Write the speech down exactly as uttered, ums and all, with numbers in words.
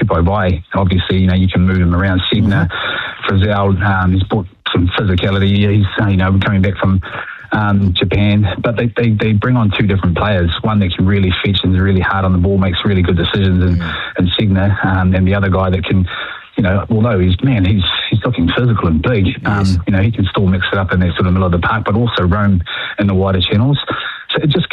by by. Obviously, you know, you can move him around. Signer, mm-hmm. Frizzell, um, he's brought some physicality. He's, you know, coming back from um, Japan. But they, they, they bring on two different players. One that can really fetch and is really hard on the ball, makes really good decisions, and, mm-hmm. and Signer, um, and the other guy that can, you know, although he's, man, he's he's looking physical and big, um, yes. you know, he can still mix it up in that sort of middle of the park, but also roam in the wider channels. So it just